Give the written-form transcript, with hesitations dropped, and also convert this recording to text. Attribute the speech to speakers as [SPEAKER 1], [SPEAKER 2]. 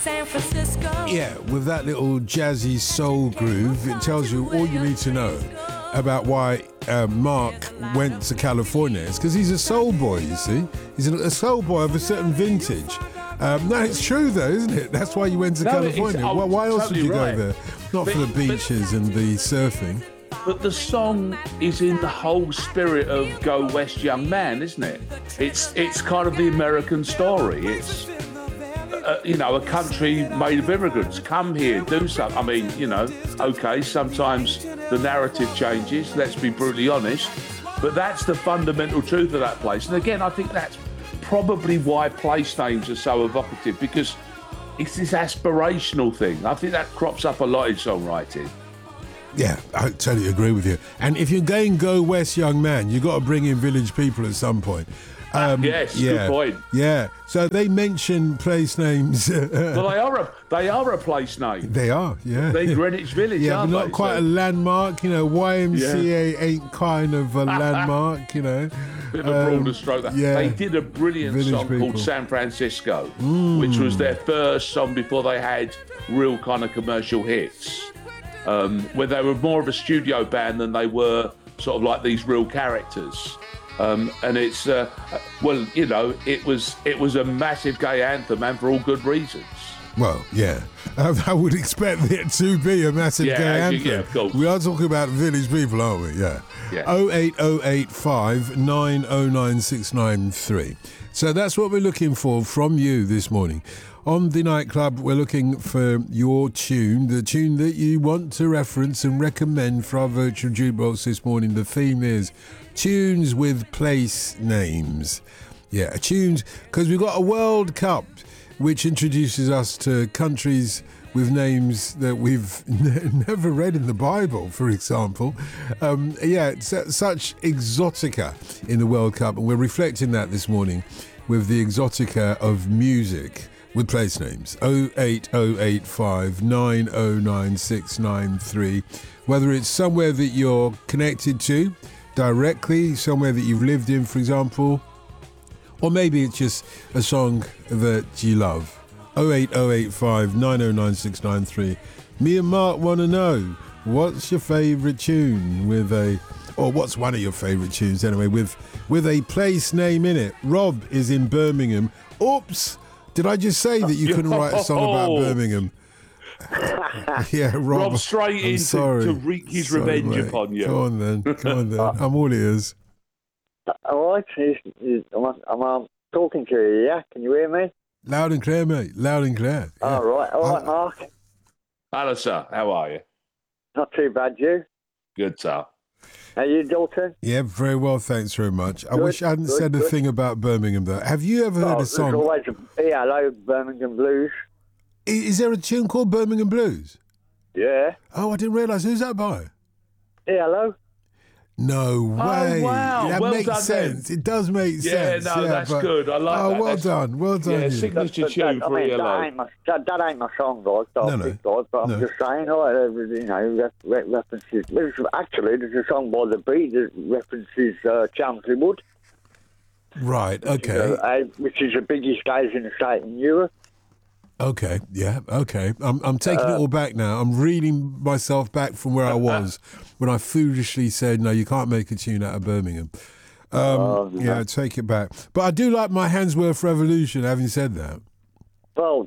[SPEAKER 1] San Francisco.
[SPEAKER 2] Yeah, with that little jazzy soul groove, it tells you all you need to know about why Mark went to California. It's because he's a soul boy, you see. He's a soul boy of a certain vintage. No, it's true though, isn't it? That's why you went to California. Why else would you go there? Not for the beaches and the surfing.
[SPEAKER 3] But the song is in the whole spirit of Go West Young Man, isn't it? It's kind of the American story. It's, a country made of immigrants. Come here, do something. I mean, okay, sometimes the narrative changes, let's be brutally honest, but that's the fundamental truth of that place. And again, I think that's probably why place names are so evocative, because it's this aspirational thing. I think that crops up a lot in songwriting.
[SPEAKER 2] Yeah, I totally agree with you. And if you're going Go West Young Man, you've got to bring in Village People at some point.
[SPEAKER 3] Yes, good point.
[SPEAKER 2] Yeah, so they mention place names.
[SPEAKER 3] Well, they are a place name.
[SPEAKER 2] They are, yeah.
[SPEAKER 3] They're Greenwich Village,
[SPEAKER 2] yeah,
[SPEAKER 3] aren't
[SPEAKER 2] but not
[SPEAKER 3] they?
[SPEAKER 2] quite a landmark. YMCA ain't kind of a landmark,
[SPEAKER 3] Bit of a broader stroke.
[SPEAKER 2] Yeah.
[SPEAKER 3] They did a brilliant
[SPEAKER 2] Village
[SPEAKER 3] song
[SPEAKER 2] People.
[SPEAKER 3] called San Francisco, which was their first song before they had real kind of commercial hits, where they were more of a studio band than they were sort of like these real characters. And it's, it was a massive gay anthem, and for all good reasons.
[SPEAKER 2] Well, yeah. I would expect it to be a massive gay anthem.
[SPEAKER 3] Yeah, of course.
[SPEAKER 2] We are talking about Village People, aren't we? Yeah. 08085 909 693. So that's what we're looking for from you this morning. On the nightclub, we're looking for your tune, the tune that you want to reference and recommend for our virtual jukebox this morning. The theme is tunes with place names. Yeah, tunes, because we've got a World Cup which introduces us to countries with names that we've never read in the Bible, for example. It's such exotica in the World Cup, and we're reflecting that this morning with the exotica of music with place names. 08085 909 693. Whether it's somewhere that you're connected to directly, somewhere that you've lived in, for example, or maybe it's just a song that you love. 08085 909 693. Me and Mark want to know, what's your favourite tune or what's one of your favourite tunes anyway, with a place name in it? Rob is in Birmingham. Oops! Did I just say that you couldn't write a song about Birmingham? Yeah, Rob
[SPEAKER 3] straight in to wreak his revenge upon you.
[SPEAKER 2] Go on then. I'm all ears.
[SPEAKER 4] All right, I'm talking to you, yeah? Can you hear me?
[SPEAKER 2] Loud and clear, mate. Loud and clear. Yeah.
[SPEAKER 4] All right, Mark.
[SPEAKER 3] Hello, sir. How are you?
[SPEAKER 4] Not too bad, you?
[SPEAKER 3] Good, sir.
[SPEAKER 4] How you, Dalton?
[SPEAKER 2] Yeah, very well, thanks very much. I wish I hadn't said a thing about Birmingham, though. Have you ever heard a song?
[SPEAKER 4] There's always hello, Birmingham Blues.
[SPEAKER 2] Is there a tune called Birmingham Blues?
[SPEAKER 4] Yeah.
[SPEAKER 2] Oh, I didn't realise. Who's that by?
[SPEAKER 4] Hello.
[SPEAKER 2] No way.
[SPEAKER 3] Oh, wow.
[SPEAKER 2] That
[SPEAKER 3] well
[SPEAKER 2] makes
[SPEAKER 3] done,
[SPEAKER 2] sense.
[SPEAKER 3] then.
[SPEAKER 2] It does make sense.
[SPEAKER 3] Yeah, that's good. I like that.
[SPEAKER 2] Oh, well done. Well done.
[SPEAKER 3] Yeah,
[SPEAKER 2] you.
[SPEAKER 3] signature tune for ELO.
[SPEAKER 4] That ain't my song, guys. But I'm just saying, references. Actually, there's a song by The Beat that references Chelmsley Wood.
[SPEAKER 2] Right, okay.
[SPEAKER 4] Which is the biggest housing estate in Europe.
[SPEAKER 2] Okay, yeah, okay. I'm taking it all back now. I'm reading myself back from where I was when I foolishly said, no, you can't make a tune out of Birmingham. Yeah, take it back. But I do like my Handsworth Revolution, having said that.
[SPEAKER 4] Well,